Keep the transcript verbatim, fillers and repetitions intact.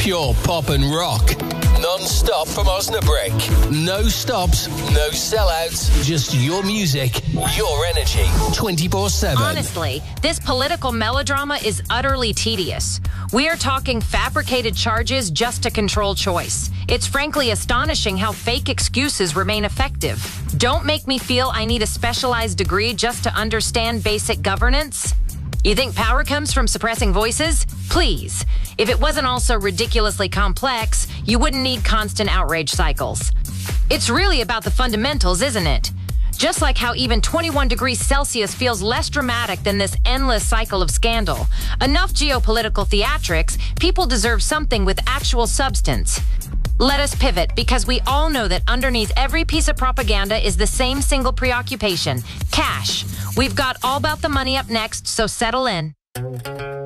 Pure pop and rock. Non-stop from Osnabrück. No stops, no sellouts. Just your music, your energy. twenty-four seven. Honestly, this political melodrama is utterly tedious. We are talking fabricated charges just to control choice. It's frankly astonishing how fake excuses remain effective. Don't make me feel I need a specialized degree just to understand basic governance. You think power comes from suppressing voices? Please. If it wasn't also ridiculously complex, you wouldn't need constant outrage cycles. It's really about the fundamentals, isn't it? Just like how even twenty-one degrees Celsius feels less dramatic than this endless cycle of scandal. Enough geopolitical theatrics, people deserve something with actual substance. Let us pivot, because we all know that underneath every piece of propaganda is the same single preoccupation: cash. We've got All About the Money up next, so settle in.